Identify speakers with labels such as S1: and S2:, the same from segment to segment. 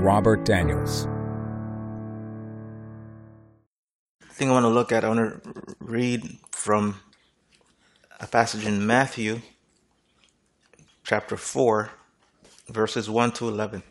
S1: Robert Daniels.
S2: The thing I want to look at, I want to read from a passage in Matthew chapter 4, verses 1 to 11.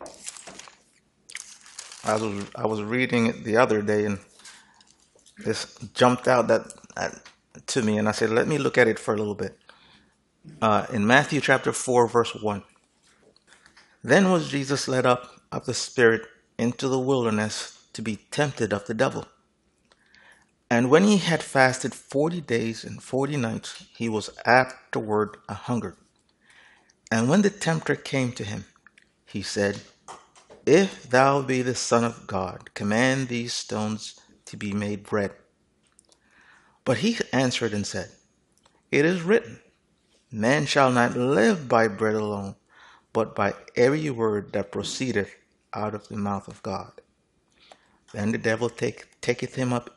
S2: I was reading it the other day, and this jumped out to me, and I said, let me look at it for a little bit. In Matthew chapter 4, verse 1. Then was Jesus led up of the Spirit into the wilderness to be tempted of the devil. And when he had fasted 40 days and 40 nights, he was afterward a hungered. And when the tempter came to him, he said, If thou be the Son of God, command these stones to be made bread. But he answered and said, It is written, Man shall not live by bread alone, but by every word that proceedeth out of the mouth of God. Then the devil taketh him up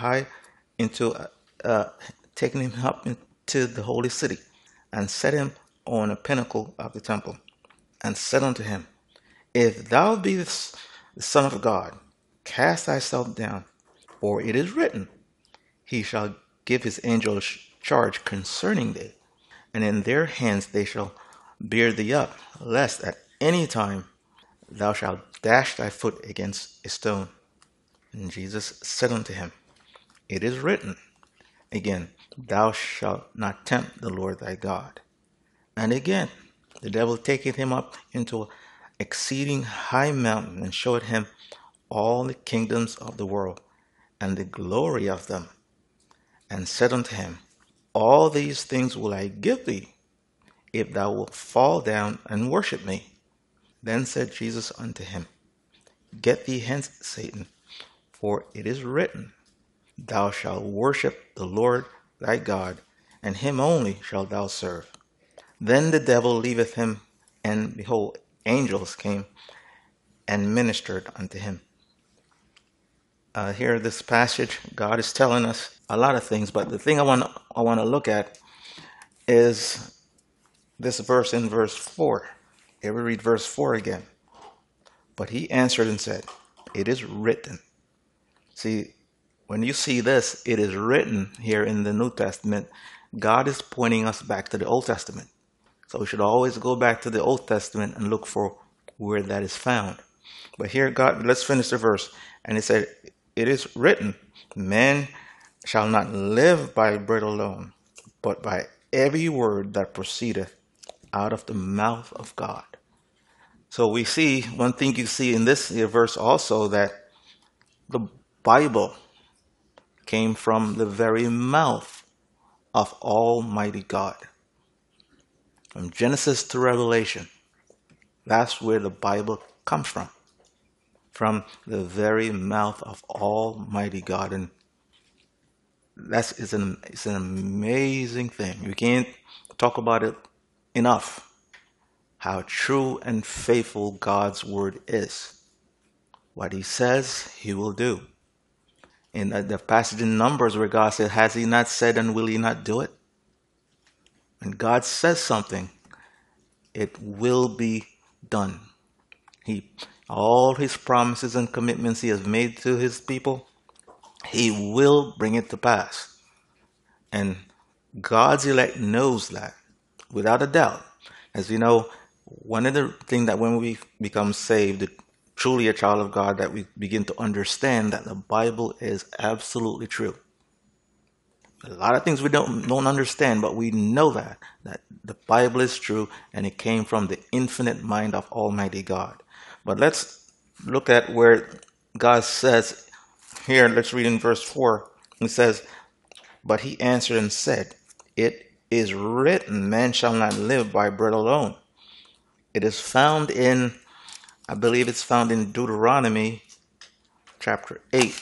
S2: taking him up into the holy city, and set him on a pinnacle of the temple, and said unto him, If thou be the Son of God, cast thyself down, for it is written, He shall give his angels charge concerning thee, and in their hands they shall bear thee up, lest at any time thou shalt dash thy foot against a stone. And Jesus said unto him, It is written, again, Thou shalt not tempt the Lord thy God. And again, the devil taketh him up into an exceeding high mountain, and showed him all the kingdoms of the world, and the glory of them, and said unto him, All these things will I give thee, if thou wilt fall down and worship me. Then said Jesus unto him, Get thee hence, Satan, for it is written, Thou shalt worship the Lord thy God, and him only shalt thou serve. Then the devil leaveth him, and behold, angels came and ministered unto him. Here, this passage, God is telling us a lot of things, but the thing I want to look at is this verse in verse 4. Here we read verse 4 again. But he answered and said, It is written. See, when you see this, it is written here in the New Testament, God is pointing us back to the Old Testament. So we should always go back to the Old Testament and look for where that is found. But here, God, let's finish the verse. And it said, It is written, Man shall not live by bread alone, but by every word that proceedeth out of the mouth of God. So we see, one thing you see in this verse also, that the Bible came from the very mouth of Almighty God. From Genesis to Revelation, that's where the Bible comes from the very mouth of Almighty God. And it's an amazing thing. You can't talk about it enough, how true and faithful God's word is. What he says, he will do. In the passage in Numbers where God said, Has he not said and will he not do it? When God says something, it will be done. All his promises and commitments he has made to his people, he will bring it to pass. And God's elect knows that, without a doubt. As you know, one of the things that when we become saved, truly a child of God, that we begin to understand that the Bible is absolutely true. A lot of things we don't understand, but we know that the Bible is true, and it came from the infinite mind of Almighty God. But let's look at where God says here. Let's read in verse 4. It says, But he answered and said, It is written, Man shall not live by bread alone. It is found in, I believe it's found in Deuteronomy chapter 8.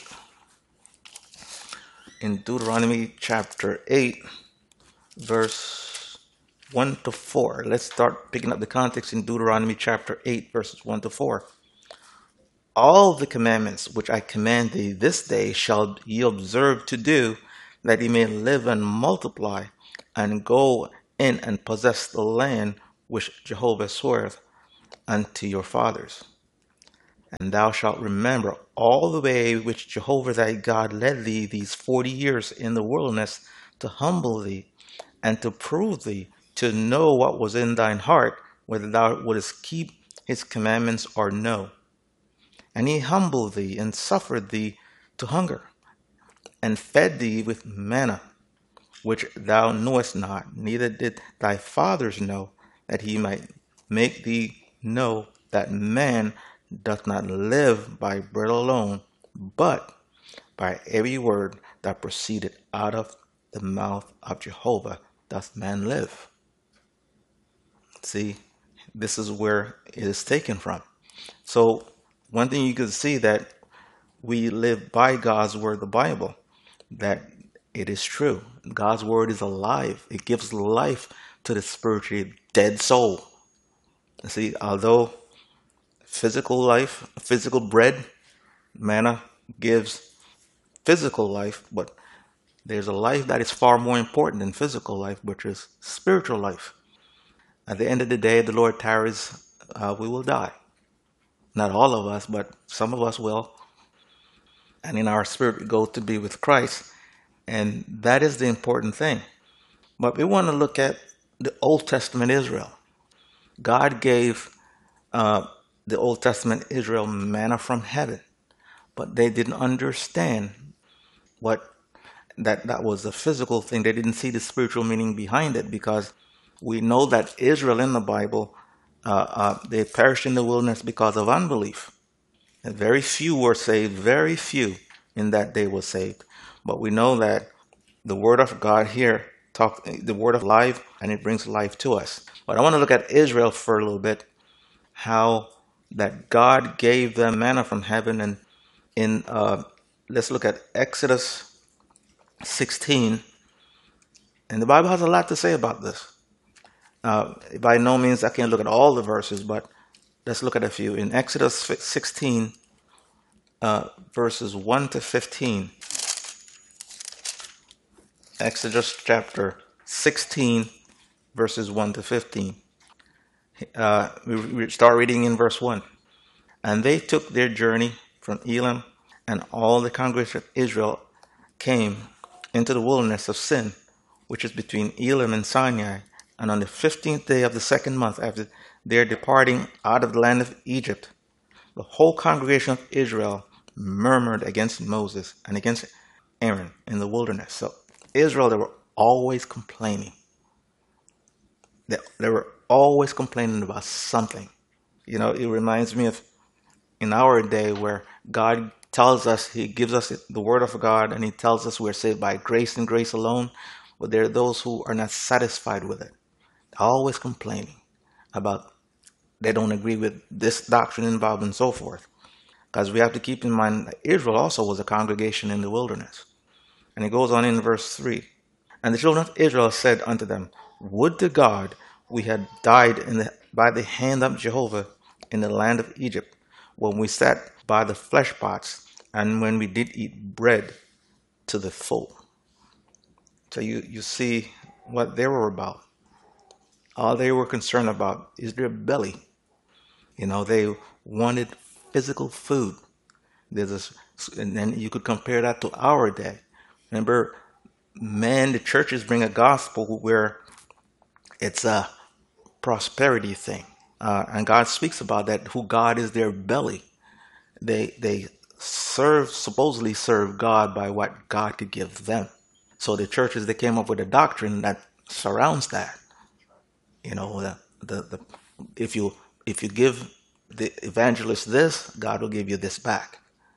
S2: In Deuteronomy chapter 8, verse 1 to 4. Let's start picking up the context in Deuteronomy chapter 8, verses 1 to 4. All the commandments which I command thee this day shall ye observe to do, that ye may live and multiply, and go in and possess the land which Jehovah sweareth unto your fathers. And thou shalt remember all the way which Jehovah thy God led thee these 40 years in the wilderness, to humble thee, and to prove thee, to know what was in thine heart, whether thou wouldest keep his commandments or no. And he humbled thee, and suffered thee to hunger, and fed thee with manna, which thou knowest not, neither did thy fathers know, that he might make thee know that man doth not live by bread alone, but by every word that proceeded out of the mouth of Jehovah doth man live. See, this is where it is taken from. So one thing you can see that we live by God's word, the Bible, that it is true. God's word is alive. It gives life to the spiritually dead soul. See, although physical life, physical bread, manna gives physical life, but there's a life that is far more important than physical life, which is spiritual life. At the end of the day, the Lord tarries, we will die. Not all of us, but some of us will. And in our spirit, we go to be with Christ. And that is the important thing. But we want to look at the Old Testament Israel. God gave the Old Testament Israel manna from heaven, but they didn't understand what that was a physical thing. They didn't see the spiritual meaning behind it, because we know that Israel in the Bible, they perished in the wilderness because of unbelief. And very few were saved, very few in that day were saved. But we know that the word of God here, the word of life, and it brings life to us. But I want to look at Israel for a little bit, how that God gave them manna from heaven. And in let's look at Exodus 16. And the Bible has a lot to say about this. By no means I can't look at all the verses, but let's look at a few. In Exodus 16, verses 1 to 15. Exodus chapter 16, verses 1 to 15. We start reading in verse 1. And they took their journey from Elim, and all the congregation of Israel came into the wilderness of Sin, which is between Elim and Sinai. And on the 15th day of the second month after their departing out of the land of Egypt, the whole congregation of Israel murmured against Moses and against Aaron in the wilderness. So Israel, they were always complaining. They were always complaining about something. You know, it reminds me of in our day where God tells us, He gives us the word of God, and He tells us we're saved by grace and grace alone. But there are those who are not satisfied with it, always complaining about they don't agree with this doctrine involved and so forth. Because we have to keep in mind that Israel also was a congregation in the wilderness. And it goes on in verse 3. And the children of Israel said unto them, Would to God we had died by the hand of Jehovah in the land of Egypt, when we sat by the flesh pots, and when we did eat bread to the full. So you see what they were about. All they were concerned about is their belly. You know, they wanted physical food. And then you could compare that to our day. Remember, the churches bring a gospel where it's a prosperity thing. And God speaks about that, who God is their belly. They supposedly serve God by what God could give them. So the churches, they came up with a doctrine that surrounds that. You know, if you give the evangelist this, God will give you this back.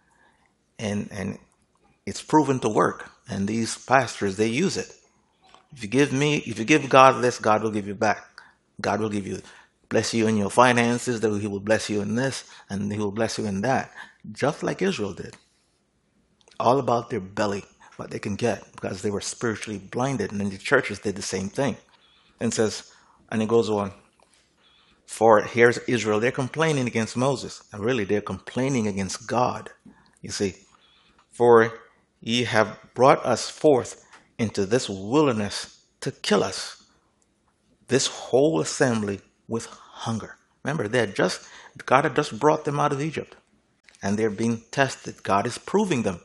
S2: And it's proven to work. And these pastors, they use it. If you give God this, God will give you back. God will bless you in your finances, that He will bless you in this, and He will bless you in that. Just like Israel did. All about their belly, what they can get, because they were spiritually blinded. And then the churches did the same thing. And it goes on. For here's Israel, they're complaining against Moses. And really, they're complaining against God. You see, for ye have brought us forth into this wilderness to kill us, this whole assembly, with hunger. Remember, God had just brought them out of Egypt. and they're being tested. God is proving them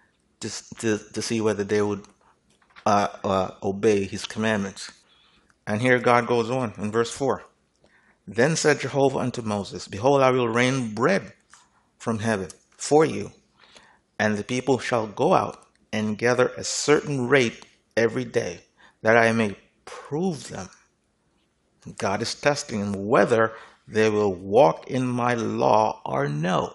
S2: to see whether they would obey his commandments. And here God goes on in verse 4. Then said Jehovah unto Moses, Behold, I will rain bread from heaven for you, and the people shall go out and gather a certain rate every day, that I may prove them. God is testing whether they will walk in my law or no.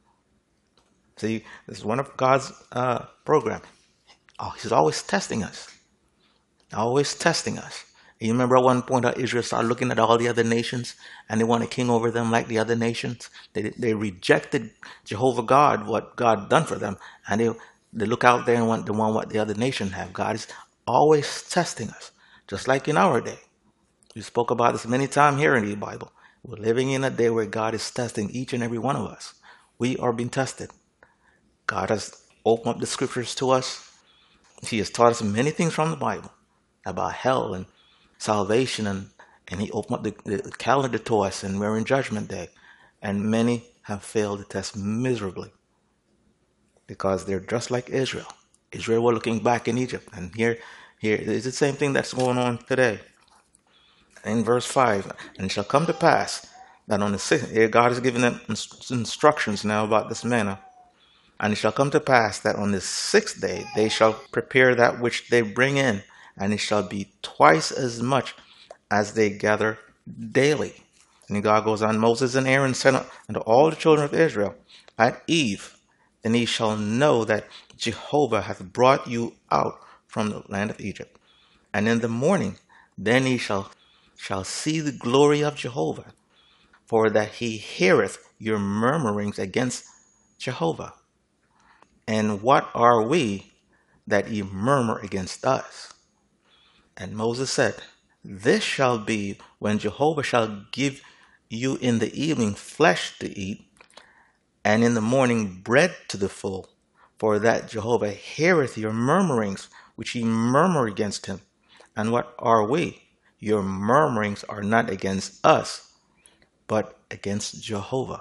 S2: See, this is one of God's program. Oh, he's always testing us. Always testing us. You remember at one point how Israel started looking at all the other nations and they want a king over them like the other nations? They rejected Jehovah God, what God done for them, and they look out there and want what the other nation have. God is always testing us, just like in our day. We spoke about this many times here in the Bible. We're living in a day where God is testing each and every one of us. We are being tested. God has opened up the scriptures to us. He has taught us many things from the Bible about hell and salvation, and he opened up the calendar to us, and we're in Judgment Day. And many have failed the test miserably because they're just like Israel. Israel were looking back in Egypt, and here it's the same thing that's going on today. In verse 5, and it shall come to pass that on the sixth, here God is giving them instructions now about this manna. And it shall come to pass that on the sixth day they shall prepare that which they bring in, and it shall be twice as much as they gather daily. And God goes on, Moses and Aaron sent unto all the children of Israel at eve, and ye shall know that Jehovah hath brought you out from the land of Egypt. And in the morning, then ye shall see the glory of Jehovah, for that he heareth your murmurings against Jehovah. And what are we that ye murmur against us? And Moses said, This shall be when Jehovah shall give you in the evening flesh to eat, and in the morning bread to the full, for that Jehovah heareth your murmurings, which ye murmur against him. And what are we? Your murmurings are not against us, but against Jehovah.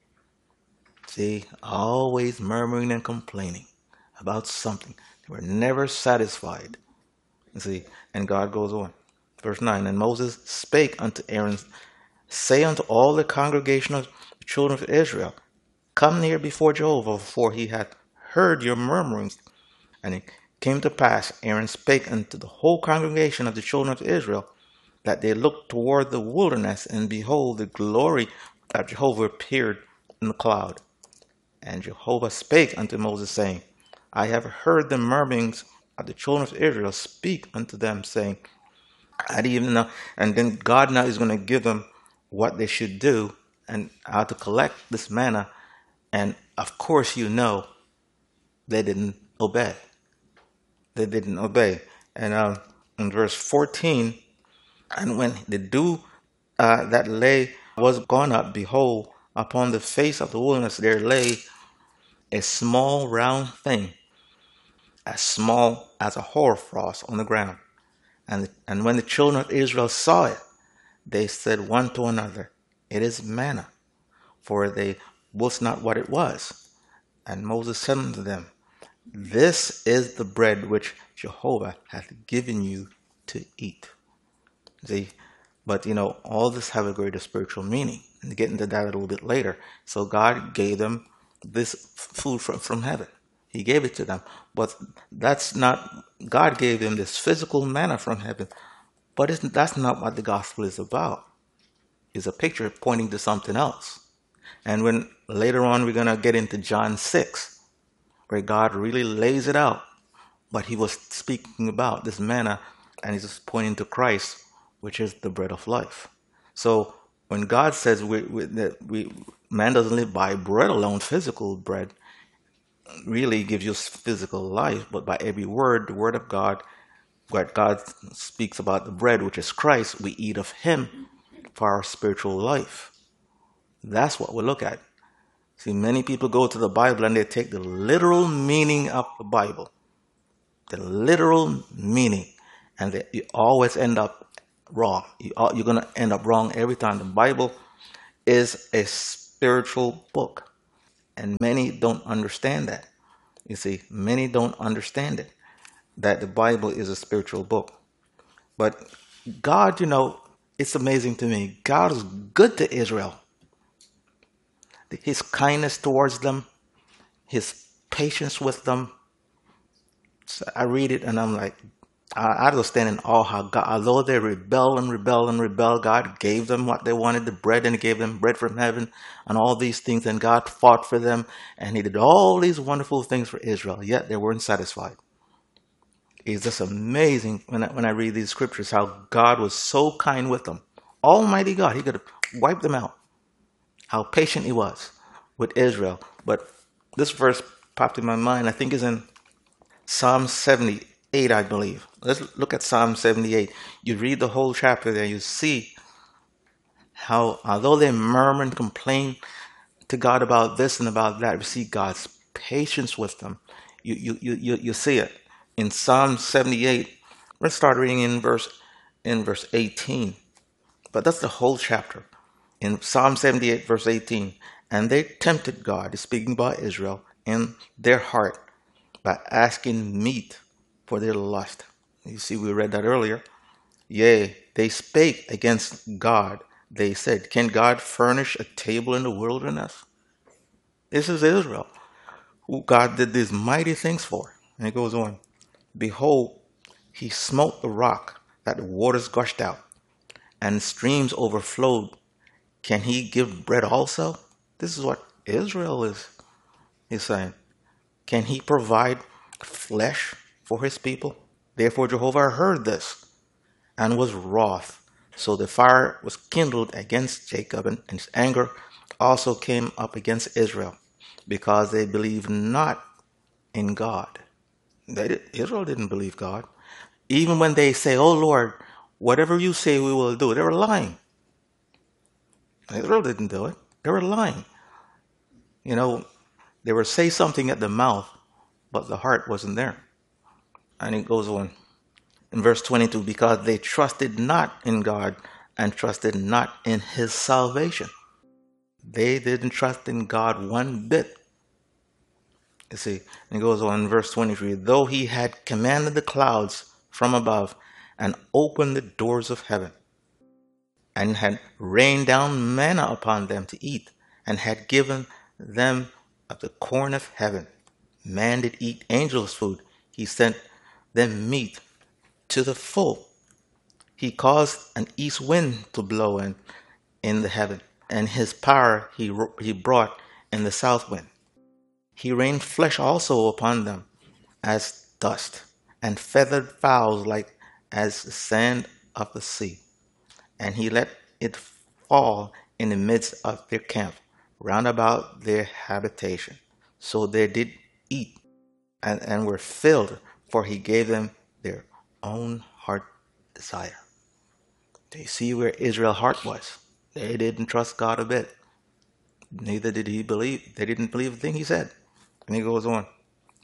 S2: See, always murmuring and complaining about something. They were never satisfied. See, and God goes on. Verse 9, And Moses spake unto Aaron, Say unto all the congregation of the children of Israel, Come near before Jehovah, for he hath heard your murmurings. And it came to pass, Aaron spake unto the whole congregation of the children of Israel, that they looked toward the wilderness, and behold, the glory of Jehovah appeared in the cloud. And Jehovah spake unto Moses, saying, I have heard the murmurings of the children of Israel. Speak unto them, saying, I didn't even know. And then God now is going to give them what they should do and how to collect this manna. And of course, you know, they didn't obey. They didn't obey. And in verse 14, and when the dew that lay was gone up, behold, upon the face of the wilderness there lay a small round thing, as small as a hoarfrost on the ground. And when the children of Israel saw it, they said one to another, It is manna, for they wist not what it was. And Moses said unto them, This is the bread which Jehovah hath given you to eat. See, but all this have a greater spiritual meaning. And get into that a little bit later. So God gave them this food from heaven. He gave it to them. But that's not, God gave them this physical manna from heaven. But that's not what the gospel is about. It's a picture pointing to something else. And when later on we're going to get into John 6, where God really lays it out. But he was speaking about this manna, and he's just pointing to Christ, which is the bread of life. So when God says that man doesn't live by bread alone, physical bread really gives you physical life, but by every word, the word of God, where God speaks about the bread, which is Christ, we eat of him for our spiritual life. That's what we look at. See, many people go to the Bible and they take the literal meaning of the Bible. The literal meaning. And you always end up wrong. You're going to end up wrong every time. The Bible is a spiritual book. And many don't understand that. You see, many don't understand it, that the Bible is a spiritual book. But God, it's amazing to me. God is good to Israel. His kindness towards them, his patience with them. So I read it and I'm like, I just stand in awe how God, although they rebel, God gave them what they wanted, the bread, and He gave them bread from heaven and all these things, and God fought for them, and He did all these wonderful things for Israel, yet they weren't satisfied. It's just amazing when I read these scriptures how God was so kind with them. Almighty God, He could have wiped them out. How patient He was with Israel. But this verse popped in my mind. I think is in Psalm 78, I believe. Let's look at Psalm 78. You read the whole chapter there, you see how, although they murmur and complain to God about this and about that, you see God's patience with them. You see it in Psalm 78. Let's start reading in verse 18. But that's the whole chapter. In Psalm 78, verse 18, and they tempted God, speaking about Israel, in their heart by asking meat for their lust. You see, we read that earlier. Yea, they spake against God. They said, can God furnish a table in the wilderness? This is Israel, who God did these mighty things for. And it goes on. Behold, He smote the rock that the waters gushed out, and streams overflowed. Can He give bread also? This is what Israel is. He's saying, can He provide flesh for His people? Therefore Jehovah heard this and was wroth. So the fire was kindled against Jacob, and His anger also came up against Israel, because they believed not in God. Israel didn't believe God. Even when they say, oh Lord, whatever you say we will do, they were lying. Israel didn't do it. They were lying. They would say something at the mouth, but the heart wasn't there. And it goes on in verse 22, because they trusted not in God and trusted not in His salvation. They didn't trust in God one bit. You see, and it goes on in verse 23, though He had commanded the clouds from above and opened the doors of heaven, and had rained down manna upon them to eat, and had given them of the corn of heaven. Man did eat angels' food. He sent them meat to the full. He caused an east wind to blow in the heaven, and His power he brought in the south wind. He rained flesh also upon them as dust, and feathered fowls like as the sand of the sea. And He let it fall in the midst of their camp, round about their habitation. So they did eat and were filled, for He gave them their own heart desire. Do you see where Israel's heart was? They didn't trust God a bit. Neither did He believe. They didn't believe a thing He said. And He goes on.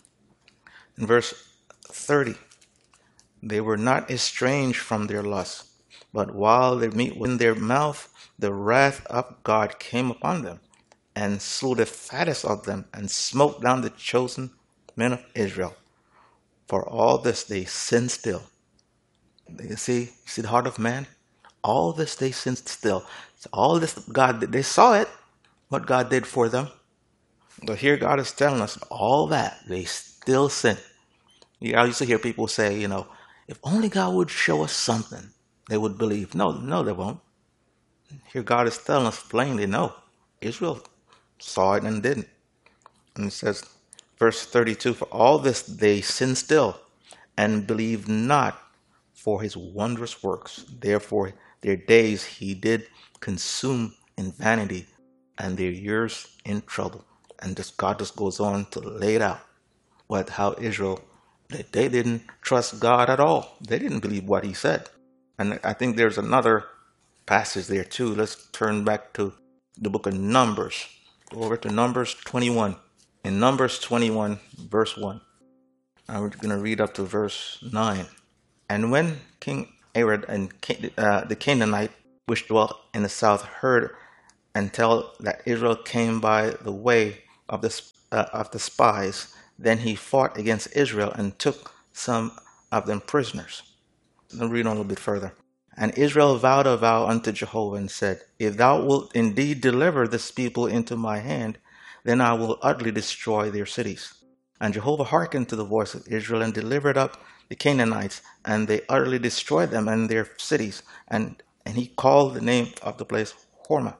S2: In verse 30, they were not estranged from their lusts, but while their meat was in their mouth, the wrath of God came upon them, and slew the fattest of them, and smote down the chosen men of Israel. For all this they sinned still. You see the heart of man? All this they sinned still. So all this God did, they saw it, what God did for them. But here God is telling us all that they still sin. I used to hear people say, if only God would show us something, they would believe. No, they won't. Here God is telling us plainly, no. Israel saw it and didn't. And it says, verse 32, for all this they sin still, and believe not for His wondrous works. Therefore their days He did consume in vanity, and their years in trouble. And God just goes on to lay it out. How Israel, they didn't trust God at all. They didn't believe what He said. And I think there's another passage there too. Let's turn back to the book of Numbers. Go over to Numbers 21. In Numbers 21, verse 1, I'm going to read up to verse 9. And when King Arad and the Canaanite, which dwelt in the south, heard and tell that Israel came by the way of the spies. Then he fought against Israel and took some of them prisoners. Let me read on a little bit further. And Israel vowed a vow unto Jehovah and said, If thou wilt indeed deliver this people into my hand, then I will utterly destroy their cities. And Jehovah hearkened to the voice of Israel and delivered up the Canaanites, and they utterly destroyed them and their cities. And he called the name of the place Hormah.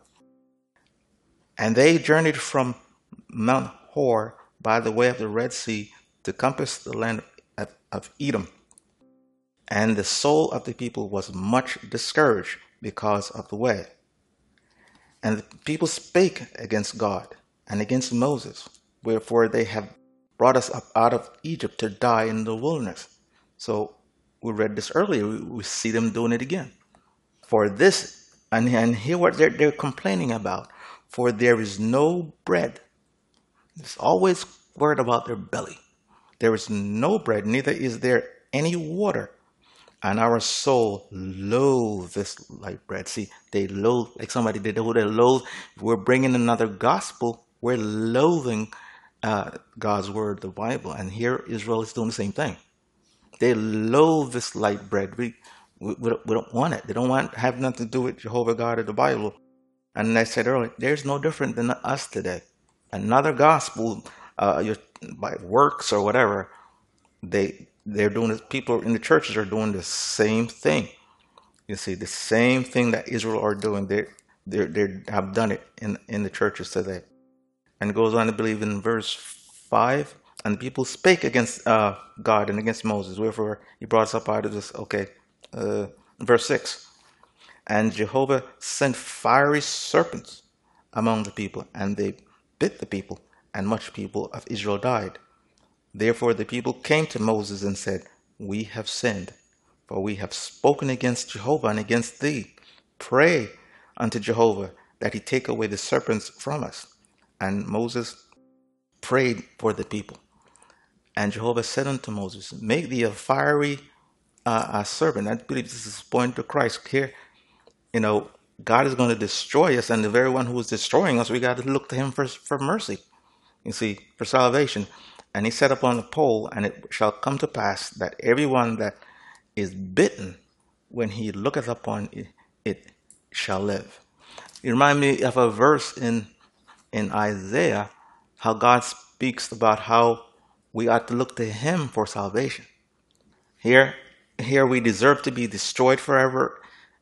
S2: And they journeyed from Mount Hor by the way of the Red Sea to compass the land of Edom. And the soul of the people was much discouraged because of the way. And the people spake against God and against Moses, wherefore they have brought us up out of Egypt to die in the wilderness. So we read this earlier. We see them doing it again. For this, and hear what they're complaining about. For there is no bread. It's always worried about their belly. There is no bread, neither is there any water. And our soul loatheth like bread. See, they loathe like somebody did. They loathe. If we're bringing another gospel, we're loathing God's word, the Bible. And here Israel is doing the same thing. They loathe this light bread. We don't want it. They don't want have nothing to do with Jehovah God or the Bible. And I said earlier, there's no different than us today. Another gospel, by works or whatever, they're doing this. People in the churches are doing the same thing. You see, the same thing that Israel are doing. They have done it in the churches today. And it goes on to believe in verse 5. And people spake against God and against Moses. Wherefore he brought us up out of this. Okay, verse 6. And Jehovah sent fiery serpents among the people, and they bit the people, and much people of Israel died. Therefore the people came to Moses and said, We have sinned, for we have spoken against Jehovah and against thee. Pray unto Jehovah that he take away the serpents from us. And Moses prayed for the people. And Jehovah said unto Moses, Make thee a fiery serpent. I believe this is pointing to Christ here. God is going to destroy us, and the very one who is destroying us, we got to look to him for mercy, you see, for salvation. And he set upon a pole, and it shall come to pass that everyone that is bitten, when he looketh upon it, it shall live. You remind me of a verse in Isaiah, how God speaks about how we ought to look to him for salvation. Here we deserve to be destroyed forever,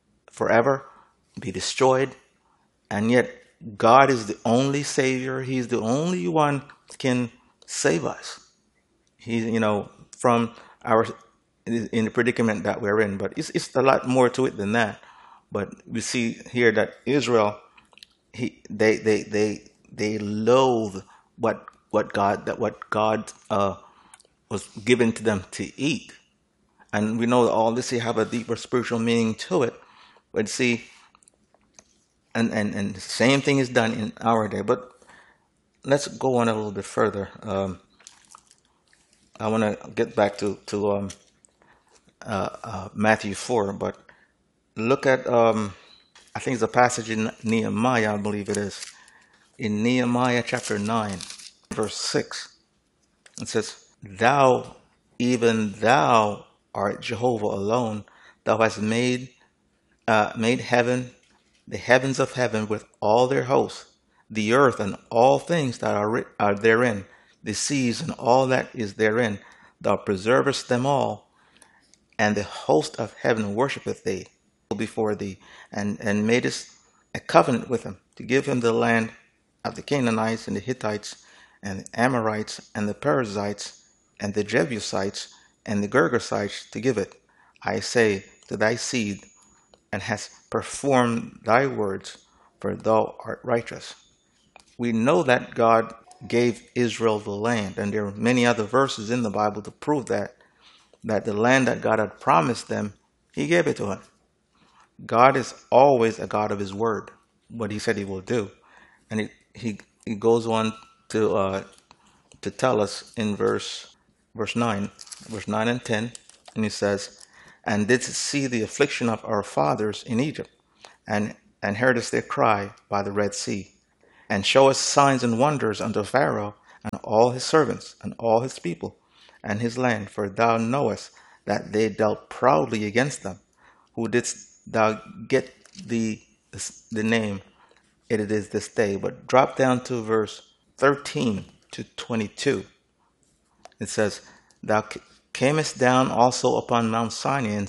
S2: be destroyed, and yet God is the only Savior. He's the only one that can save us. He's, from our in the predicament that we're in. But it's a lot more to it than that. But we see here that Israel, they loathe what God was given to them to eat. And we know that all this have a deeper spiritual meaning to it. But see, and the same thing is done in our day. But let's go on a little bit further. I want to get back to Matthew 4, but look at, I think it's a passage in Nehemiah, I believe it is. In Nehemiah chapter 9, verse 6, it says, Thou, even thou art Jehovah alone. Thou hast made heaven, the heavens of heaven with all their hosts, the earth and all things that are therein, the seas and all that is therein. Thou preservest them all, and the host of heaven worshipeth thee before thee, and madest a covenant with him to give him the land of the Canaanites and the Hittites and the Amorites and the Perizzites and the Jebusites and the Girgashites to give it. I say to thy seed, and hast performed thy words, for thou art righteous. We know that God gave Israel the land, and there are many other verses in the Bible to prove that the land that God had promised them, he gave it to them. God is always a God of his word, what he said he will do. And he goes on to tell us in verse 9 and 10, and he says, And didst see the affliction of our fathers in Egypt, and heardest their cry by the Red Sea, and showeth signs and wonders unto Pharaoh and all his servants and all his people and his land. For thou knowest that they dealt proudly against them. Who didst thou get the name? It is this day. But drop down to verse 13 to 22. It says, Thou camest down also upon Mount Sinai and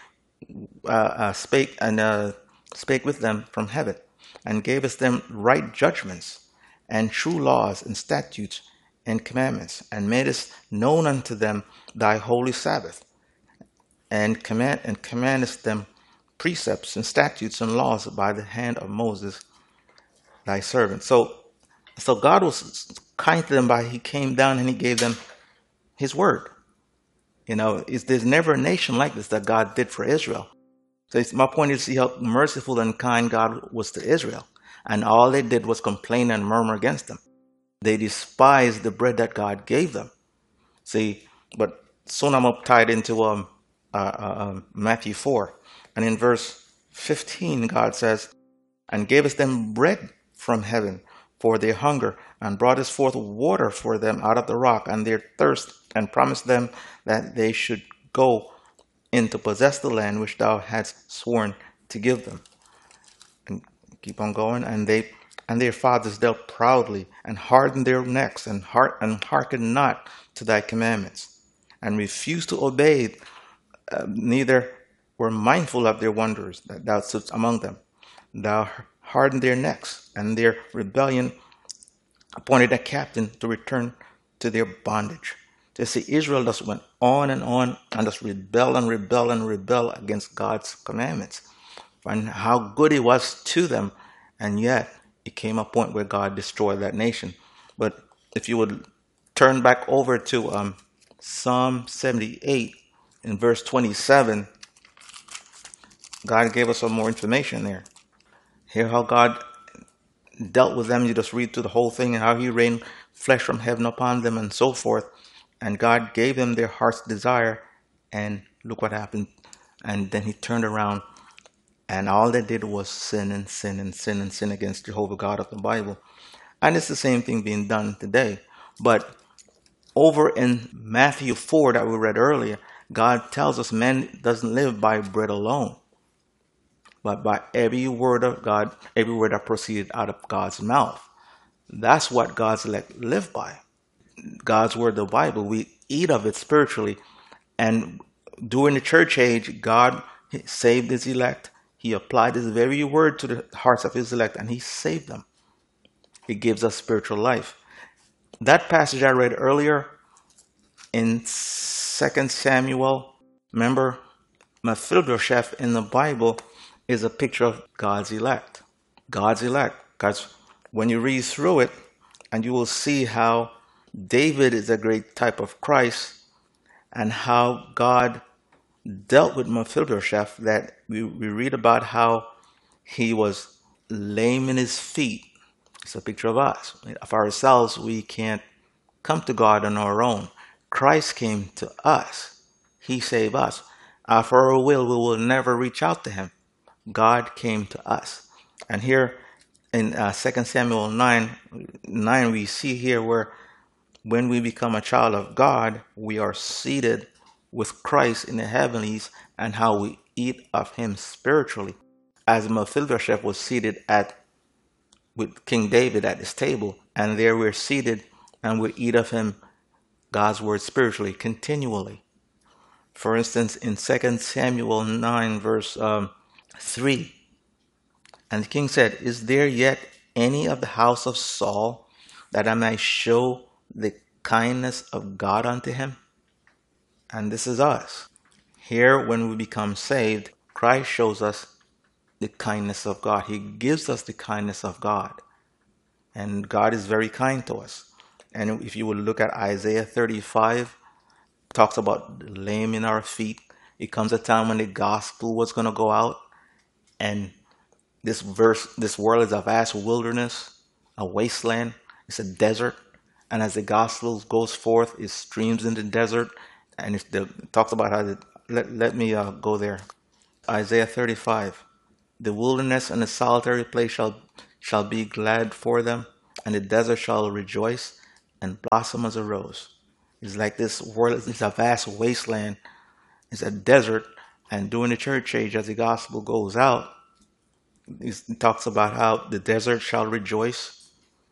S2: spake with them from heaven, and gavest them right judgments, and true laws, and statutes, and commandments, and madest known unto them thy holy Sabbath, and commandest them precepts and statutes and laws by the hand of Moses thy servant. So God was kind to them by he came down and he gave them his word. There's never a nation like this that God did for Israel. So my point is to see how merciful and kind God was to Israel. And all they did was complain and murmur against him. They despised the bread that God gave them. See, but soon I'm tied into Matthew 4. And in verse 15, God says, And gavest them bread from heaven for their hunger, and broughtest forth water for them out of the rock and their thirst, and promised them that they should go in to possess the land which thou hadst sworn to give them. And keep on going. And their fathers dealt proudly, and hardened their necks, and hearkened not to thy commandments, and refused to obey, neither were mindful of their wonders that thou stoodst among them. Thou hardened their necks, and their rebellion appointed a captain to return to their bondage. You see, Israel just went on and just rebel and rebel and rebel against God's commandments, and how good he was to them. And yet it came a point where God destroyed that nation. But if you would turn back over to Psalm 78 in verse 27, God gave us some more information there. Hear how God dealt with them. You just read through the whole thing, and how he rained flesh from heaven upon them and so forth. And God gave them their heart's desire, and look what happened. And then he turned around, and all they did was sin and sin and sin and sin against Jehovah God of the Bible. And it's the same thing being done today. But over in Matthew 4 that we read earlier, God tells us man doesn't live by bread alone, but by every word of God, every word that proceeded out of God's mouth. That's what God's elect live by. God's word, the Bible, we eat of it spiritually. And during the church age, God saved his elect. He applied his very word to the hearts of his elect, and he saved them. He gives us spiritual life. That passage I read earlier in 2 Samuel, remember, Mephibosheth in the Bible is a picture of God's elect. God's elect. Because when you read through it, and you will see how David is a great type of Christ, and how God dealt with Mephibosheth, that we read about how he was lame in his feet. It's a picture of us. Of ourselves, we can't come to God on our own. Christ came to us. He saved us. Of our will, we will never reach out to him. God came to us. And here in 2 Samuel 9, we see here where when we become a child of God, we are seated with Christ in the heavenlies, and how we eat of him spiritually. As Mephibosheth was seated with King David at his table, and there we're seated and we eat of him, God's word, spiritually, continually. For instance, in 2 Samuel 9, verse 3, and the king said, Is there yet any of the house of Saul, that I may show the kindness of God unto him? And this is us. Here, when we become saved, Christ shows us the kindness of God. He gives us the kindness of God. And God is very kind to us. And if you would look at Isaiah 35, it talks about the lame in our feet. It comes a time when the gospel was going to go out, and this world is a vast wilderness, a wasteland. It's a desert. And as the gospel goes forth, it streams in the desert. And it talks about how let me go there. Isaiah 35. The wilderness and the solitary place shall be glad for them, and the desert shall rejoice and blossom as a rose. It's like this world is a vast wasteland. It's a desert. And during the church age, as the gospel goes out, it talks about how the desert shall rejoice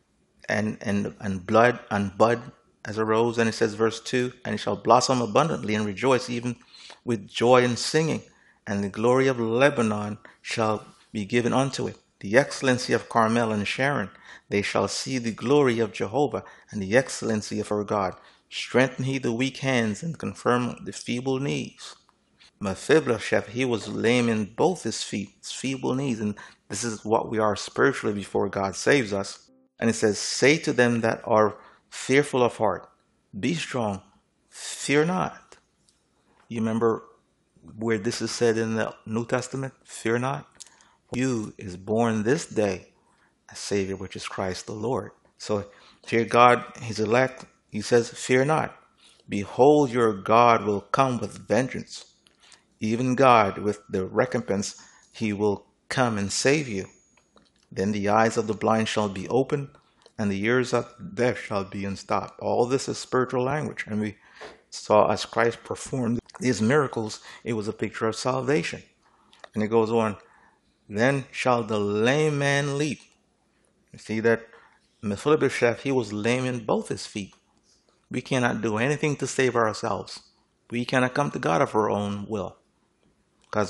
S2: and blood and bud as a rose. And it says, verse 2, and it shall blossom abundantly and rejoice even with joy and singing. And the glory of Lebanon shall be given unto it, the excellency of Carmel and Sharon. They shall see the glory of Jehovah and the excellency of our God. Strengthen he the weak hands and confirm the feeble knees. Mephibosheth, he was lame in both his feet, his feeble knees, and this is what we are spiritually before God saves us. And it says, say to them that are fearful of heart, be strong, fear not. You remember where this is said in the New Testament? Fear not. You is born this day a Savior, which is Christ the Lord. So here God, his elect, he says, fear not. Behold, your God will come with vengeance. Even God, with the recompense, he will come and save you. Then the eyes of the blind shall be opened, and the ears of the deaf shall be unstopped. All this is spiritual language. And we saw as Christ performed these miracles, it was a picture of salvation. And it goes on, then shall the lame man leap. You see that Mephibosheth, he was lame in both his feet. We cannot do anything to save ourselves. We cannot come to God of our own will. Because,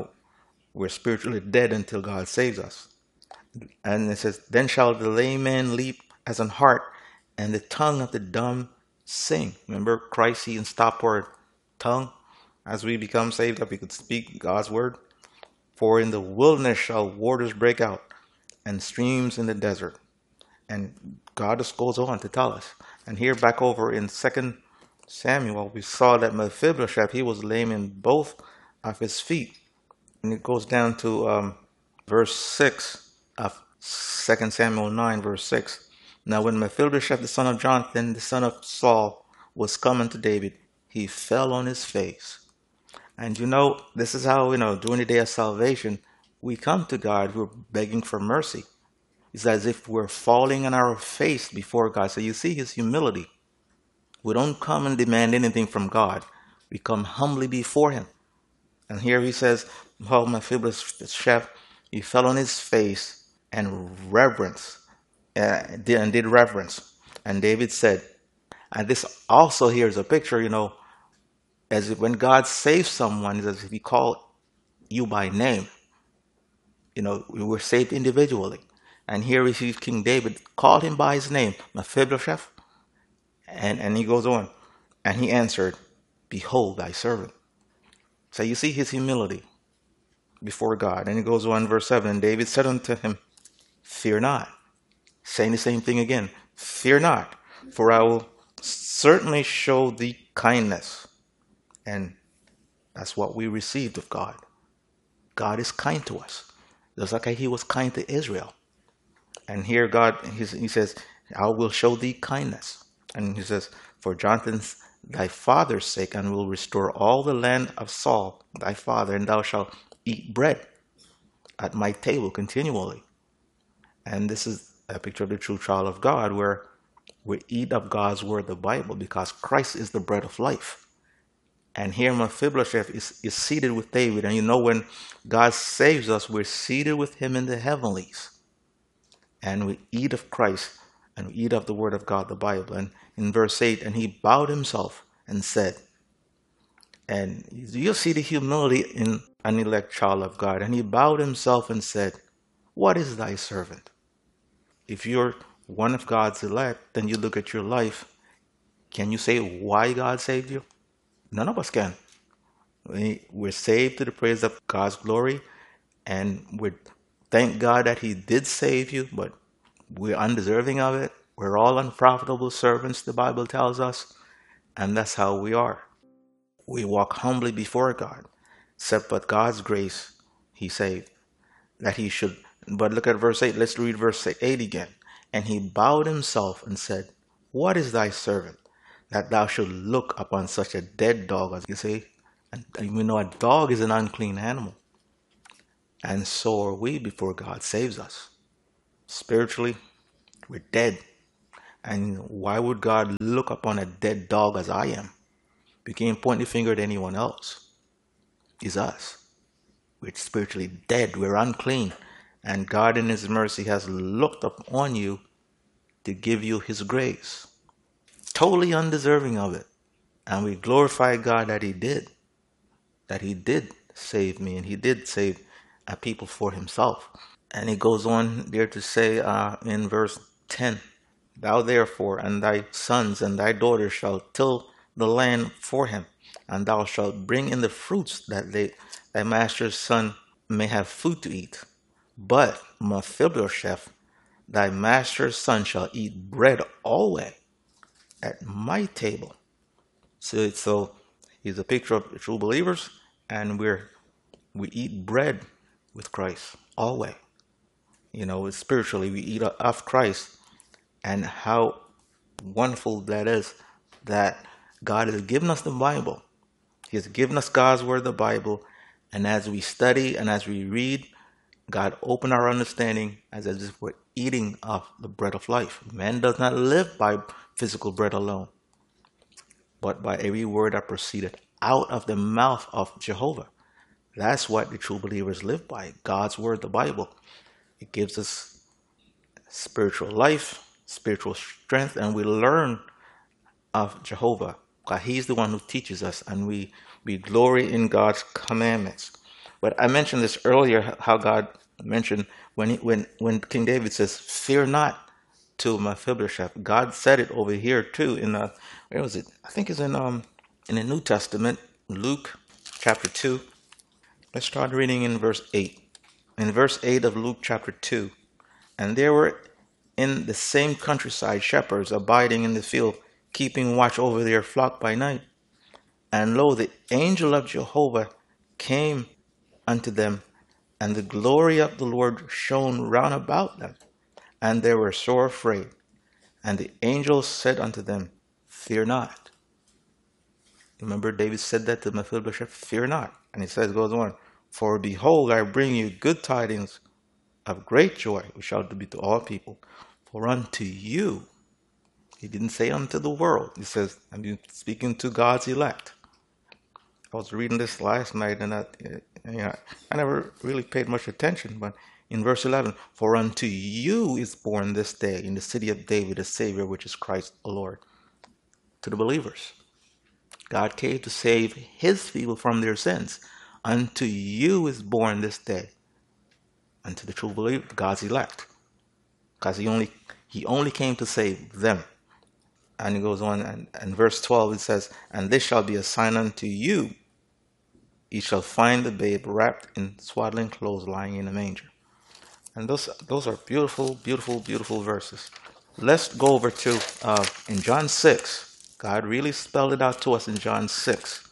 S2: we're spiritually dead until God saves us. And it says, then shall the lame man leap as an hart, and the tongue of the dumb sing. Remember, Christ, he unstopped our tongue as we become saved, that we could speak God's word. For in the wilderness shall waters break out, and streams in the desert. And God just goes on to tell us. And here back over in 2 Samuel, we saw that Mephibosheth, he was lame in both of his feet. And it goes down to verse 6 of 2 Samuel 9, verse 6. Now when Mephibosheth, the son of Jonathan, the son of Saul, was coming to David, he fell on his face. And this is how, during the day of salvation, we come to God, we're begging for mercy. It's as if we're falling on our face before God. So you see his humility. We don't come and demand anything from God. We come humbly before him. And here he says, well, Mephibosheth, he fell on his face and did reverence. And David said, and this also here is a picture, as if when God saves someone, it's as if he called you by name. We were saved individually. And here we see King David called him by his name, Mephibosheth. And he goes on. And he answered, behold thy servant. So you see his humility before God. And he goes on, verse 7. And David said unto him, fear not. Saying the same thing again. Fear not, for I will certainly show thee kindness. And that's what we received of God. God is kind to us. Just like he was kind to Israel. And here God, he says, I will show thee kindness. And he says, for Jonathan's thy father's sake, and will restore all the land of Saul thy father, and thou shalt eat bread at my table continually. And this is a picture of the true child of God, where we eat of God's word, the Bible, because Christ is the bread of life. And here Mephibosheth is seated with David. And when God saves us, we're seated with him in the heavenlies. And we eat of Christ, and we eat of the word of God, the Bible. And in verse 8, and he bowed himself and said, and you'll see the humility in an elect child of God. And he bowed himself and said, what is thy servant? If you're one of God's elect, then you look at your life. Can you say why God saved you? None of us can. We're saved to the praise of God's glory, and we thank God that he did save you, but we're undeserving of it. We're all unprofitable servants, the Bible tells us, and that's how we are. We walk humbly before God, except but God's grace he saved, that he should. But look at verse 8. Let's read verse 8 again. And he bowed himself and said, what is thy servant, that thou should look upon such a dead dog, as you say? And we know a dog is an unclean animal. And so are we before God saves us. Spiritually, we're dead. And why would God look upon a dead dog as I am? We can't point the finger at anyone else. It's us. We're spiritually dead. We're unclean. And God in His mercy has looked upon you to give you His grace. Totally undeserving of it. And we glorify God that He did. That He did save me and He did save a people for Himself. And He goes on there to say in verse 10, Thou therefore and thy sons and thy daughters shall till the land for him, and thou shalt bring in the fruits that thy master's son may have food to eat. But Mephibosheth, thy master's son, shall eat bread always at my table. So he's a picture of true believers, and we eat bread with Christ always. Spiritually, we eat of Christ, and how wonderful that is that God has given us the Bible. He has given us God's word, the Bible, and as we study and as we read, God open our understanding as if we're eating of the bread of life. Man does not live by physical bread alone, but by every word that proceeded out of the mouth of Jehovah. That's what the true believers live by. God's word, the Bible. It gives us spiritual life, spiritual strength, and we learn of Jehovah. God, He's the one who teaches us, and we glory in God's commandments. But I mentioned this earlier, how God mentioned when King David says, "Fear not," to Mephibosheth. God said it over here too. Where was it? I think it's in the New Testament, Luke chapter 2. Let's start reading in verse 8. In verse 8 of Luke chapter 2, and there were in the same countryside shepherds abiding in the field, keeping watch over their flock by night. And lo, the angel of Jehovah came unto them, and the glory of the Lord shone round about them, and they were sore afraid. And the angel said unto them, Fear not. Remember, David said that to Mephibosheth, Fear not. And he says, goes on, For behold, I bring you good tidings of great joy, which shall be to all people. For unto you, he didn't say unto the world. He says, I'm speaking to God's elect. I was reading this last night, and I never really paid much attention, but in verse 11, For unto you is born this day in the city of David a Savior, which is Christ the Lord. To the believers, God came to save His people from their sins. Unto you is born this day. Unto the true believer, God's elect. Because He only came to save them. And he goes on, and verse 12 it says, And this shall be a sign unto you. Ye shall find the babe wrapped in swaddling clothes lying in a manger. And those are beautiful, beautiful, beautiful verses. Let's go over to in John 6. God really spelled it out to us in John 6.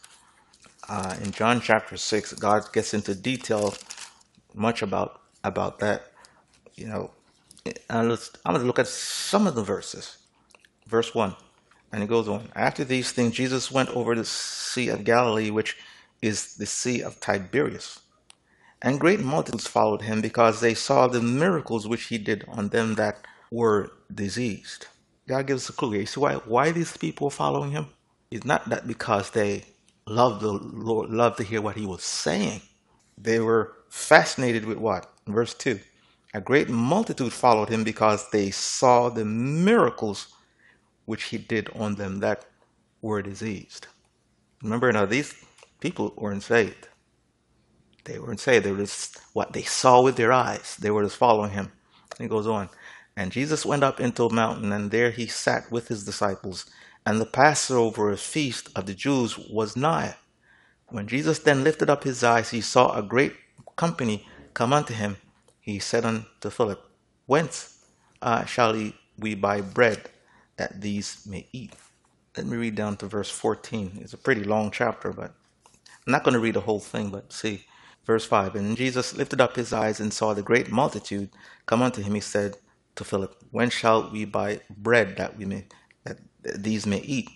S2: In John chapter 6, God gets into detail much about that. You know, I'm going to look at some of the verses. Verse 1. And it goes on. After these things, Jesus went over the Sea of Galilee, which is the Sea of Tiberias. And great multitudes followed him because they saw the miracles which he did on them that were diseased. God gives us a clue here. You see why these people were following him? It's not that because they loved the Lord, loved to hear what he was saying. They were fascinated with what? Verse 2. A great multitude followed him because they saw the miracles which he did on them that were diseased. Remember now, these people weren't saved. They weren't saved. They were just what they saw with their eyes. They were just following him. And he goes on. And Jesus went up into a mountain, and there he sat with his disciples. And the Passover feast of the Jews was nigh. When Jesus then lifted up his eyes, he saw a great company come unto him. He said unto Philip, Whence shall we buy bread that these may eat? Let me read down to verse 14. It's a pretty long chapter, but I'm not going to read the whole thing, but see. Verse 5, And Jesus lifted up his eyes and saw the great multitude come unto him. He said to Philip, When shall we buy bread that these may eat?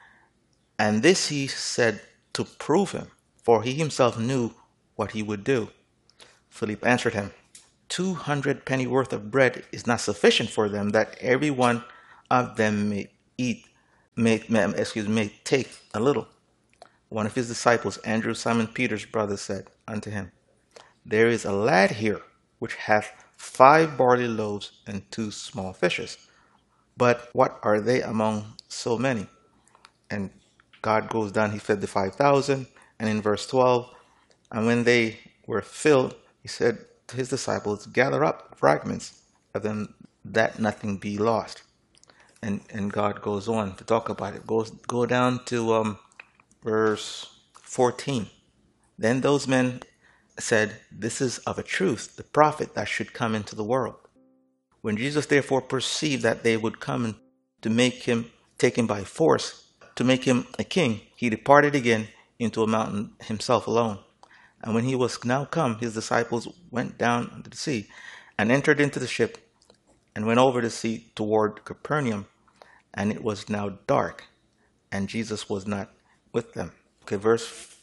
S2: And this he said to prove him, for he himself knew what he would do. Philip answered him, 200 penny worth of bread is not sufficient for them, that every one of them may eat, may take a little. One of his disciples, Andrew, Simon Peter's brother, said unto him, There is a lad here which hath 5 barley loaves and 2 small fishes. But what are they among so many? And God goes down, he fed the 5,000. And in verse 12, and when they were filled, he said to his disciples, Gather up fragments of them, that nothing be lost. And God goes on to talk about it. Go down to verse 14. Then those men said, This is of a truth the prophet that should come into the world. When Jesus therefore perceived that they would come to make him, take him by force, to make him a king, he departed again into a mountain himself alone. And when he was now come, his disciples went down into the sea, and entered into the ship, and went over the sea toward Capernaum. And it was now dark, and Jesus was not with them. Okay, verse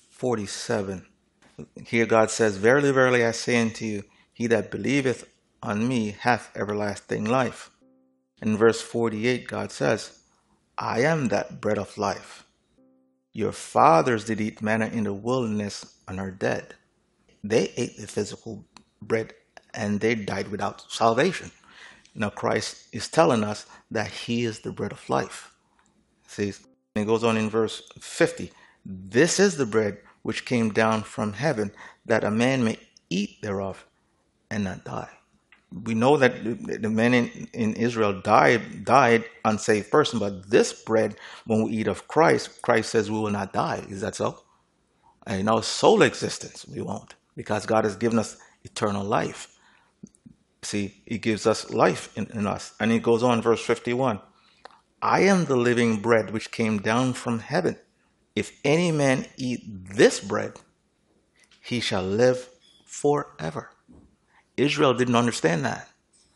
S2: 47. Here God says, Verily, verily, I say unto you, he that believeth on me hath everlasting life. In verse 48, God says, I am that bread of life. Your fathers did eat manna in the wilderness and are dead. They ate the physical bread and they died without salvation. Now Christ is telling us that he is the bread of life. See, and it goes on in verse 50. This is the bread which came down from heaven, that a man may eat thereof and not die. We know that the men in Israel died unsaved person, but this bread, when we eat of Christ, Christ says we will not die. Is that so? And in our soul existence, we won't, because God has given us eternal life. See, he gives us life in us. And it goes on, verse 51. I am the living bread which came down from heaven. If any man eat this bread, he shall live forever. Israel didn't understand that.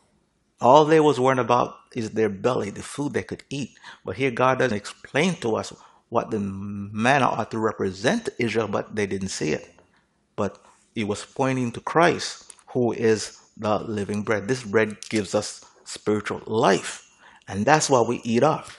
S2: All they was worried about is their belly, the food they could eat. But here God doesn't explain to us what the manna ought to represent to Israel, but they didn't see it. But he was pointing to Christ, who is the living bread. This bread gives us spiritual life. And that's why we eat off.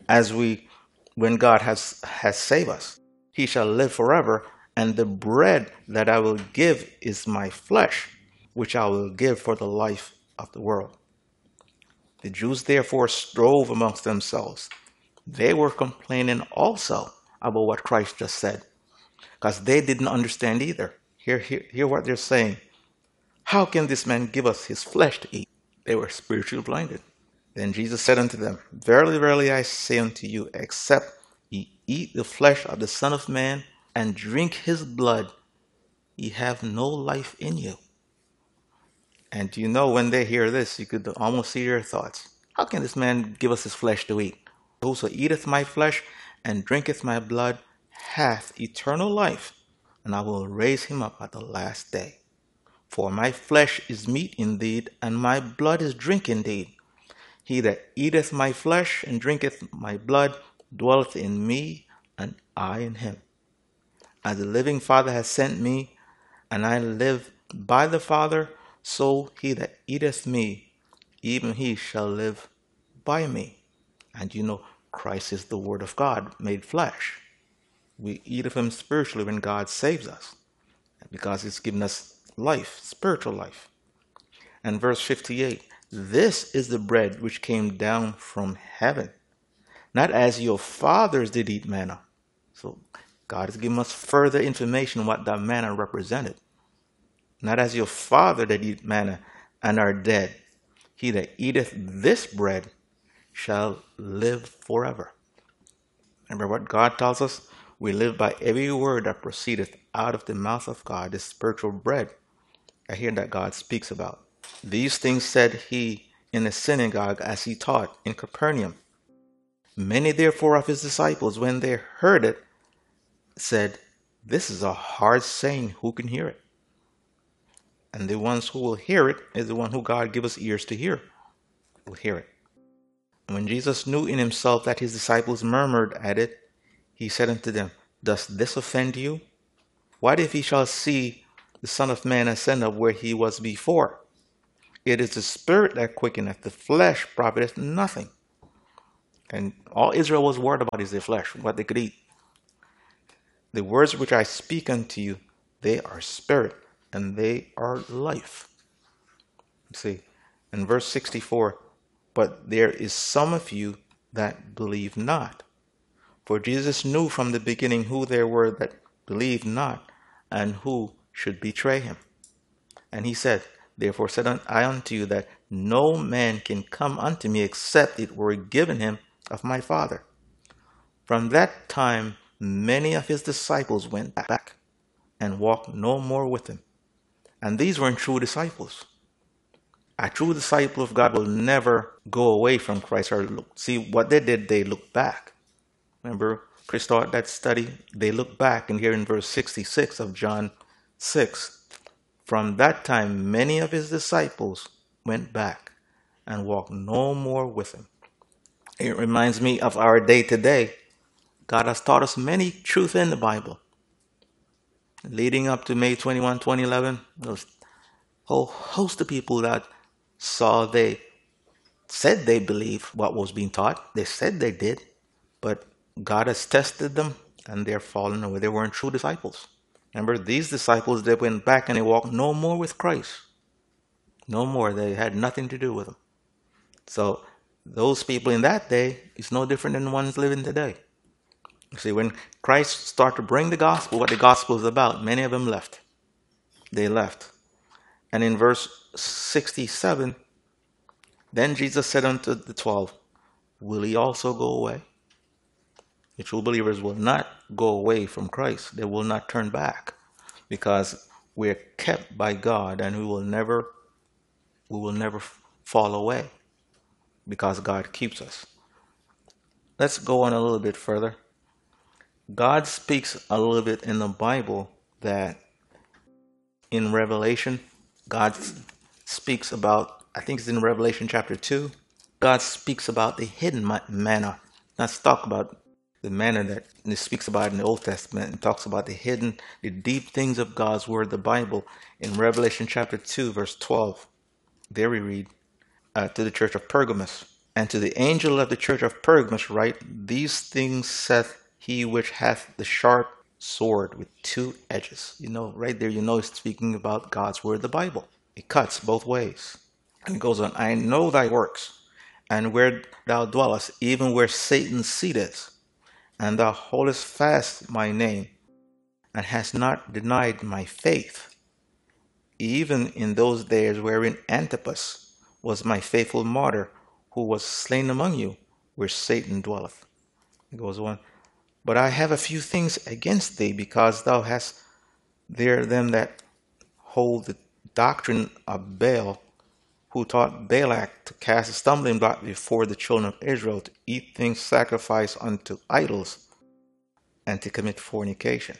S2: When God has saved us, he shall live forever. And the bread that I will give is my flesh, which I will give for the life of the world. The Jews therefore strove amongst themselves. They were complaining also about what Christ just said, because they didn't understand either. Hear what they're saying. How can this man give us his flesh to eat? They were spiritually blinded. Then Jesus said unto them, Verily, verily, I say unto you, except ye eat the flesh of the Son of Man and drink his blood, ye have no life in you. And you know, when they hear this, you could almost see their thoughts. How can this man give us his flesh to eat? Whoso eateth my flesh and drinketh my blood hath eternal life, and I will raise him up at the last day. For my flesh is meat indeed, and my blood is drink indeed. He that eateth my flesh and drinketh my blood dwelleth in me, and I in him. As the living Father has sent me, and I live by the Father, so he that eateth me, even he shall live by me. And you know, Christ is the Word of God made flesh. We eat of him spiritually when God saves us, because he's given us life, spiritual life. And verse 58, this is the bread which came down from heaven, not as your fathers did eat manna. So God has given us further information what that manna represented. Not as your father that eat manna and are dead. He that eateth this bread shall live forever. Remember what God tells us? We live by every word that proceedeth out of the mouth of God, this spiritual bread. I hear that God speaks about. These things said he in the synagogue as he taught in Capernaum. Many therefore of his disciples, when they heard it, said, This is a hard saying, who can hear it? And the ones who will hear it is the one who God give us ears to hear. Will hear it. And when Jesus knew in himself that his disciples murmured at it, he said unto them, Does this offend you? What if ye shall see the Son of Man ascend up where he was before? It is the spirit that quickeneth, the flesh profiteth nothing. And all Israel was worried about is their flesh, what they could eat. The words which I speak unto you, they are spirit, and they are life. See, in verse 64, but there is some of you that believe not. For Jesus knew from the beginning who there were that believed not, and who should betray him. And he said, therefore said I unto you that no man can come unto me except it were given him of my Father. From that time many of his disciples went back and walked no more with him. And these weren't true disciples. A true disciple of God will never go away from Christ or look. See what they did, they looked back. Remember, Chris taught that study. They looked back, and here in verse 66 of John 6, from that time many of his disciples went back and walked no more with him. It reminds me of our day today. God has taught us many truths in the Bible. Leading up to May 21, 2011, there was a whole host of people that they said they believed what was being taught. They said they did, but God has tested them and they're fallen away. They weren't true disciples. Remember, these disciples, they went back and they walked no more with Christ. No more. They had nothing to do with him. So those people in that day is no different than the ones living today. You see, when Christ started to bring the gospel, what the gospel is about, many of them left. They left. And in verse 67, then Jesus said unto the 12, will he also go away? The true believers will not go away from Christ. They will not turn back because we're kept by God and we will never fall away because God keeps us. Let's go on a little bit further. God speaks a little bit in the Bible that in Revelation, God speaks about, I think it's in Revelation chapter 2, God speaks about the hidden manna. Let's talk about the manner that it speaks about in the Old Testament and talks about the hidden, the deep things of God's word, the Bible. In Revelation chapter 2, verse 12, there we read, to the church of Pergamos, and to the angel of the church of Pergamos write, these things saith he which hath the sharp sword with two edges. Right there, it's speaking about God's word, the Bible. It cuts both ways. And it goes on, I know thy works, and where thou dwellest, even where Satan's seat is. And thou holdest fast my name, and hast not denied my faith, even in those days wherein Antipas was my faithful martyr, who was slain among you, where Satan dwelleth. It goes on, but I have a few things against thee, because thou hast there them that hold the doctrine of Baal, who taught Balak to cast a stumbling block before the children of Israel, to eat things sacrificed unto idols, and to commit fornication.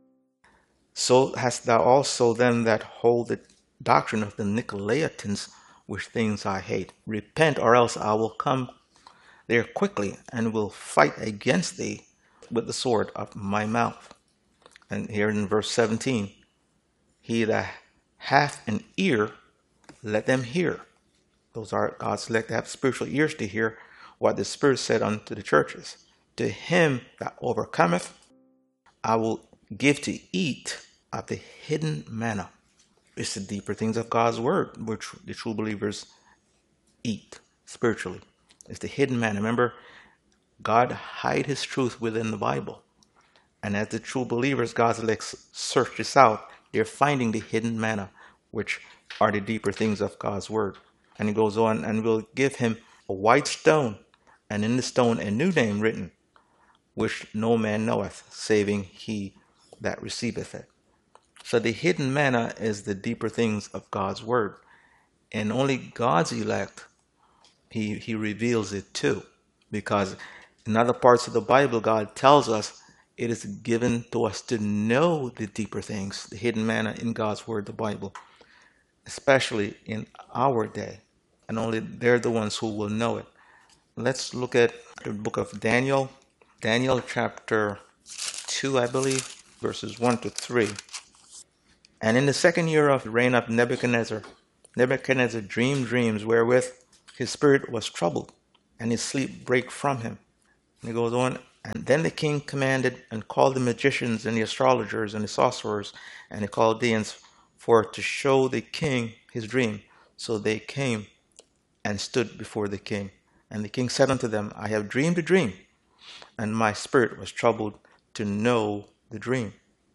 S2: So hast thou also them that hold the doctrine of the Nicolaitans, which things I hate. Repent, or else I will come there quickly, and will fight against thee with the sword of my mouth. And here in verse 17, he that hath an ear, let them hear. Those are God's elect to have spiritual ears to hear what the Spirit said unto the churches. To him that overcometh, I will give to eat of the hidden manna. It's the deeper things of God's word, which the true believers eat spiritually. It's the hidden manna. Remember, God hide his truth within the Bible. And as the true believers, God's elect search this out, they're finding the hidden manna, which are the deeper things of God's word. And he goes on, and will give him a white stone, and in the stone a new name written, which no man knoweth, saving he that receiveth it. So the hidden manna is the deeper things of God's word. And only God's elect, he reveals it to. Because in other parts of the Bible, God tells us it is given to us to know the deeper things, the hidden manna in God's word, the Bible, especially in our day. And only they're the ones who will know it. Let's look at the book of Daniel. Daniel chapter 2, I believe, verses 1 to 3. And in the second year of the reign of Nebuchadnezzar, Nebuchadnezzar dreamed dreams wherewith his spirit was troubled, and his sleep brake from him. And he goes on, and then the king commanded and called the magicians and the astrologers and the sorcerers and the Chaldeans for to show the king his dream. So they came and stood before the king. And the king said unto them, I have dreamed a dream, and my spirit was troubled to know the dream.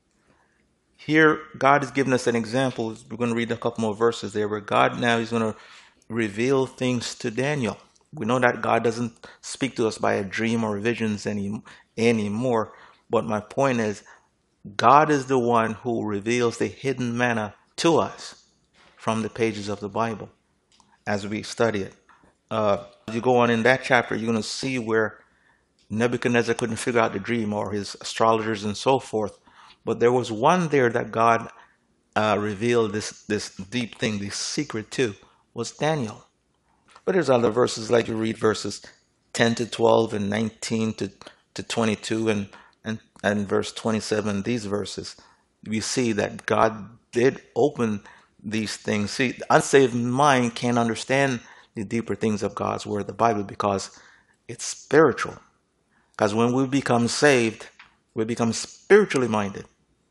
S2: Here, God is giving us an example. We're going to read a couple more verses there where God now is going to reveal things to Daniel. We know that God doesn't speak to us by a dream or visions anymore. But my point is, God is the one who reveals the hidden manna to us from the pages of the Bible as we study it. As you go on in that chapter, you're going to see where Nebuchadnezzar couldn't figure out the dream, or his astrologers and so forth. But there was one there that God revealed this deep thing, this secret to, was Daniel. But there's other verses, like you read verses 10 to 12 and 19 to 22 and verse 27, these verses. We see that God did open these things. See, the unsaved mind can't understand the deeper things of God's word, the Bible, because it's spiritual. Because when we become saved, we become spiritually minded.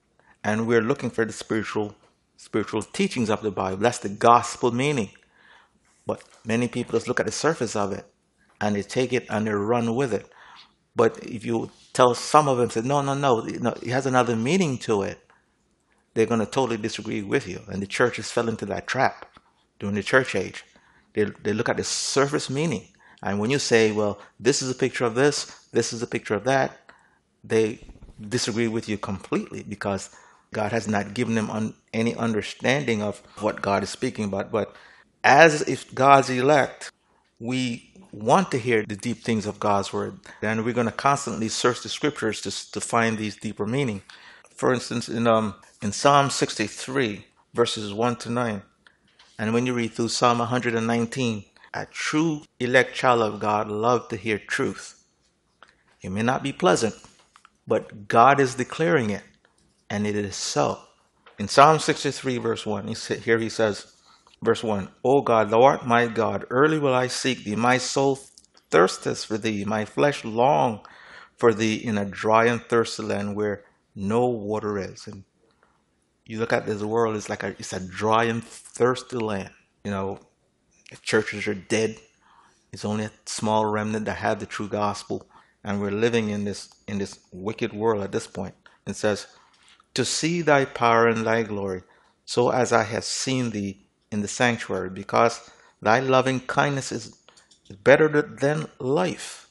S2: And we're looking for the spiritual teachings of the Bible. That's the gospel meaning. But many people just look at the surface of it and they take it and they run with it. But if you tell some of them, say, no, it has another meaning to it, they're going to totally disagree with you. And the churches fell into that trap during the church age. They look at the surface meaning. And when you say, well, this is a picture of this is a picture of that, they disagree with you completely because God has not given them any understanding of what God is speaking about. But as if God's elect, we want to hear the deep things of God's word, and we're going to constantly search the scriptures to find these deeper meaning. For instance, in Psalm 63, verses 1 to 9, and when you read through Psalm 119, a true elect child of God loves to hear truth. It may not be pleasant, but God is declaring it, and it is so. In Psalm 63, verse 1, he says, verse 1, O God, thou art my God, early will I seek thee. My soul thirsteth for thee, my flesh long for thee in a dry and thirsty land where no water is. And you look at this world, it's a dry and thirsty land. You know, if churches are dead, it's only a small remnant that have the true gospel, and we're living in this wicked world at this point. It says, to see thy power and thy glory, so as I have seen thee in the sanctuary, because thy loving kindness is better than life.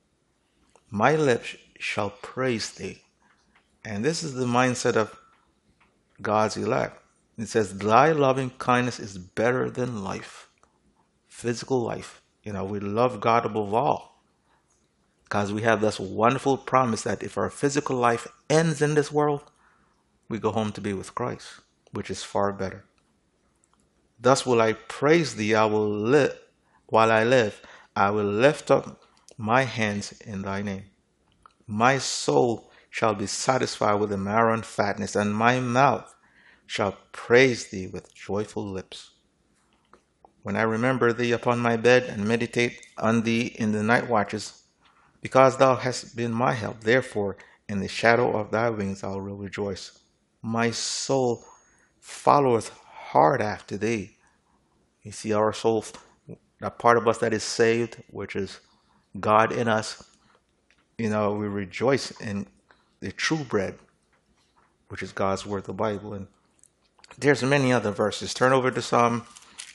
S2: My lips shall praise thee. And this is the mindset of God's elect. It says, thy loving kindness is better than life. Physical life. You know, we love God above all, because we have this wonderful promise that if our physical life ends in this world, we go home to be with Christ, which is far better. Thus will I praise thee, I will live while I live. I will lift up my hands in thy name. My soul shall be satisfied with the marrow and fatness, and my mouth shall praise thee with joyful lips. When I remember thee upon my bed and meditate on thee in the night watches, because thou hast been my help, therefore in the shadow of thy wings I will rejoice. My soul followeth hard after thee. You see, our soul, that part of us that is saved, which is God in us, you know, we rejoice in the true bread, which is God's word, the Bible. And there's many other verses. Turn over to Psalm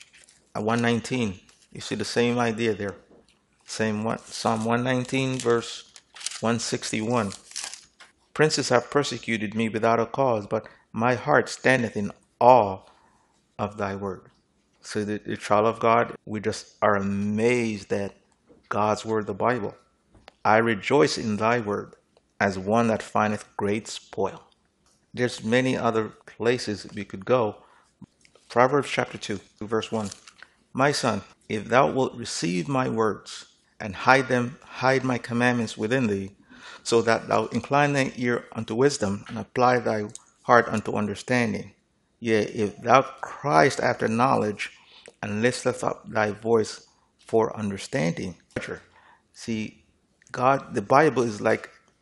S2: 119. You see the same idea there. Psalm 119, verse 161. Princes have persecuted me without a cause, but my heart standeth in awe of thy word. So the child of God, we just are amazed at God's word, the Bible. I rejoice in thy word as one that findeth great spoil. There's many other places we could go. Proverbs chapter 2, verse 1. My son, if thou wilt receive my words and hide my commandments within thee, so that thou incline thine ear unto wisdom and apply thy heart unto understanding. Yea, if thou criest after knowledge, and lifteth up thy voice for understanding. See, God, the Bible is like